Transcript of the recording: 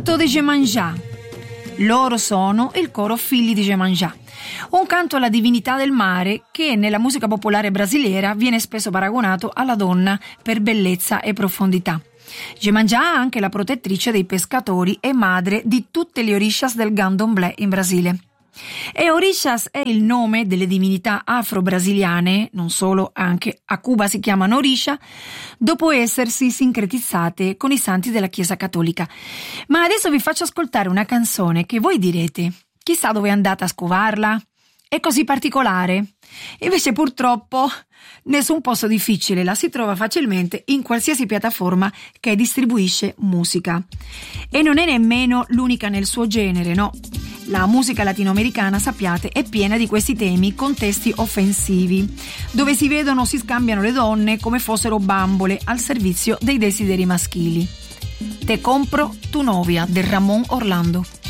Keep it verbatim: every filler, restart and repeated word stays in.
canto di Iemanjá. Loro sono il coro Figli di Iemanjá, un canto alla divinità del mare che nella musica popolare brasiliera viene spesso paragonato alla donna per bellezza e profondità. Iemanjá è anche la protettrice dei pescatori e madre di tutte le orishas del Candomblé in Brasile. E Orishas è il nome delle divinità afro-brasiliane, non solo, anche a Cuba si chiamano Orisha, dopo essersi sincretizzate con i santi della Chiesa Cattolica. Ma adesso vi faccio ascoltare una canzone che voi direte, chissà dove è andata a scovarla? È così particolare? Invece purtroppo nessun posto difficile, la si trova facilmente in qualsiasi piattaforma che distribuisce musica. E non è nemmeno l'unica nel suo genere, no? La musica latinoamericana, sappiate, è piena di questi temi con testi offensivi, dove si vedono o si scambiano le donne come fossero bambole al servizio dei desideri maschili. Te compro tu novia del Ramon Orlando.